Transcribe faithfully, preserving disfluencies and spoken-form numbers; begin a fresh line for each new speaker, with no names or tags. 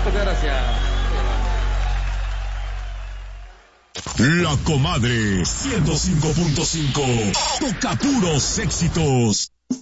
Muchas gracias.
La Comadre ciento cinco punto cinco. Toca puros éxitos.